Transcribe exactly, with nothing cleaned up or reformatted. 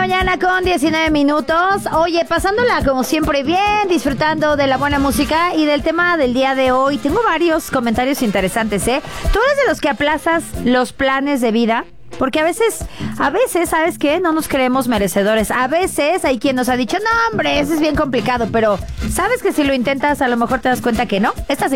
mañana con diecinueve minutos. Oye, pasándola como siempre bien, disfrutando de la buena música y del tema del día de hoy. Tengo varios comentarios interesantes, ¿eh? ¿Tú eres de los que aplazas los planes de vida? Porque a veces, a veces, ¿sabes qué? No nos creemos merecedores. A veces hay quien nos ha dicho, no, hombre, eso es bien complicado. Pero, ¿sabes que si lo intentas, a lo mejor te das cuenta que no? Estás en